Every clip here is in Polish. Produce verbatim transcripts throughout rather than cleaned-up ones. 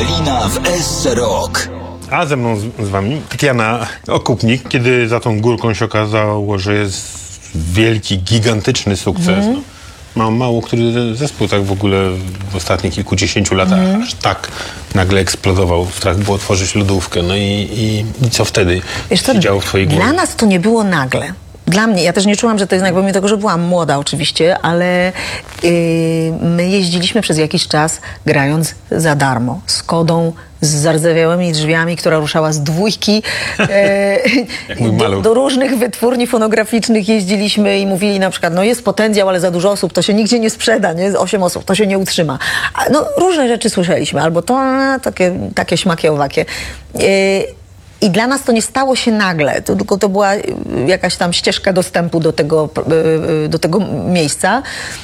Ewelina w S Rock. A ze mną z, z wami Tatiana Okupnik, kiedy za tą górką się okazało, że jest wielki, gigantyczny sukces. Mm. No. Ma mało który zespół tak w ogóle w ostatnich kilkudziesięciu latach mm. aż tak nagle eksplodował. Strach było otworzyć lodówkę. No i, i, i co wtedy Wiesz co, się działo w twojej głowie? Dla nas to nie było nagle. Dla mnie, ja też nie czułam, że to jest nagle, pomimo tego, że byłam młoda oczywiście, ale yy, my jeździliśmy przez jakiś czas grając za darmo, z Kodą, z zardzewiałymi drzwiami, która ruszała z dwójki. Yy, do, do różnych wytwórni fonograficznych jeździliśmy i mówili na przykład, no jest potencjał, ale za dużo osób, to się nigdzie nie sprzeda, nie? Osiem osób, to się nie utrzyma. A, no różne rzeczy słyszeliśmy, albo to, takie, takie śmakie owakie. Yy, I dla nas to nie stało się nagle, to, tylko to była jakaś tam ścieżka dostępu do tego, do tego miejsca.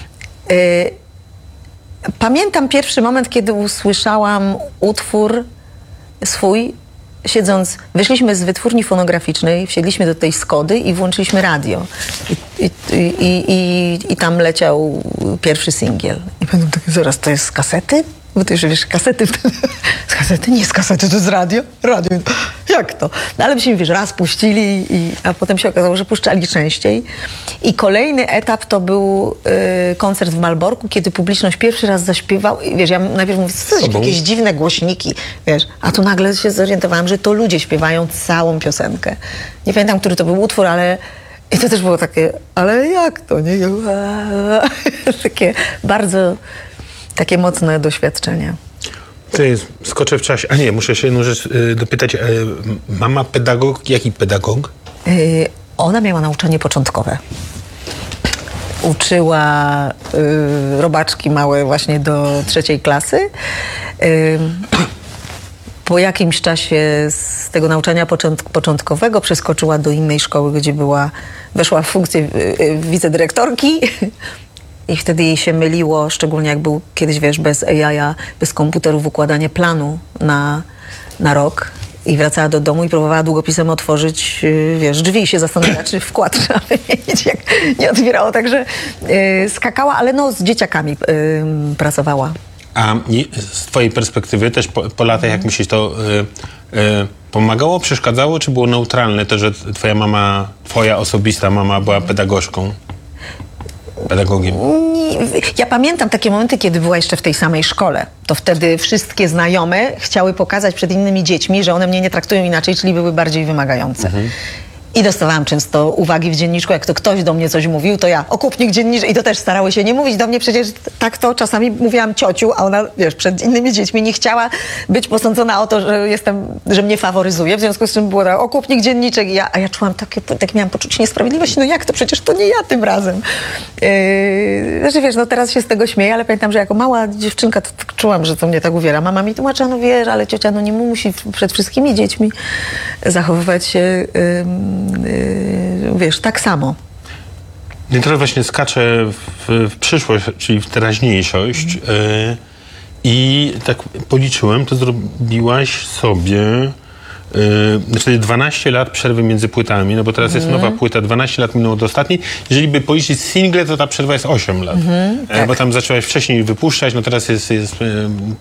Pamiętam pierwszy moment, kiedy usłyszałam utwór swój, siedząc, wyszliśmy z wytwórni fonograficznej, wsiedliśmy do tej Skody i włączyliśmy radio. I, i, i, i, i tam leciał pierwszy singiel. I pamiętam takie, zaraz, to jest z kasety? Bo to już wiesz, kasety wtedy. Z kasety? Nie z kasety, to z radio? Radio. Jak to? No ale myśmy, wiesz, raz puścili, i, a potem się okazało, że puszczali częściej. I kolejny etap to był y, koncert w Malborku, kiedy publiczność pierwszy raz zaśpiewał. I wiesz, ja najpierw mówię, co to jest jakieś dziwne głośniki, wiesz. A tu nagle się zorientowałam, że to ludzie śpiewają całą piosenkę. Nie pamiętam, który to był utwór, ale i to też było takie, ale jak to, nie? Takie bardzo... Takie mocne doświadczenie. To jest, skoczę w czasie. A nie, muszę się jedną rzecz y, dopytać. Y, mama pedagog, jaki pedagog? Y, ona miała nauczanie początkowe. Uczyła y, robaczki małe właśnie do trzeciej klasy. Y, po jakimś czasie z tego nauczania początk początkowego przeskoczyła do innej szkoły, gdzie była, weszła w funkcję y, y, wicedyrektorki. I wtedy jej się myliło, szczególnie jak był kiedyś, wiesz, bez A I-a, bez komputerów, układanie planu na, na rok. I wracała do domu i próbowała długopisem otworzyć, wiesz, drzwi i się zastanawiała, czy wkład trzeba wymienić, jak nie otwierało. Także yy, skakała, ale no z dzieciakami yy, pracowała. A z twojej perspektywy też po, po latach, jak myślisz, to yy, yy, pomagało, przeszkadzało, czy było neutralne to, że twoja mama, twoja osobista mama była pedagogzką? Pedagogiem. Ja pamiętam takie momenty, kiedy była jeszcze w tej samej szkole. To wtedy wszystkie znajome chciały pokazać przed innymi dziećmi, że one mnie nie traktują inaczej, czyli były bardziej wymagające. Mhm. I dostawałam często uwagi w dzienniczku, jak to ktoś do mnie coś mówił, to ja, okupnik dzienniczy, i to też starały się nie mówić do mnie, przecież tak to czasami mówiłam ciociu, a ona, wiesz, przed innymi dziećmi nie chciała być posądzona o to, że jestem, że mnie faworyzuje, w związku z czym było tak, okupnik dzienniczek, i ja, a ja czułam takie, tak miałam poczucie niesprawiedliwości, no jak to, przecież to nie ja tym razem. Yy, znaczy, wiesz, no teraz się z tego śmieję, ale pamiętam, że jako mała dziewczynka to, to czułam, że to mnie tak uwiera. Mama mi tłumaczyła, no wiesz, ale ciocia, no nie musi przed wszystkimi dziećmi zachowywać się yy, wiesz, tak samo. I teraz właśnie skaczę w, w przyszłość, czyli w teraźniejszość. Mm. Y, I tak policzyłem, to zrobiłaś sobie y, znaczy dwanaście lat przerwy między płytami, no bo teraz mm. jest nowa płyta, dwanaście lat minęło do ostatniej. Jeżeli by policzyć single, to ta przerwa jest osiem lat. Mm-hmm, tak. y, bo tam zaczęłaś wcześniej wypuszczać, no teraz jest, jest y,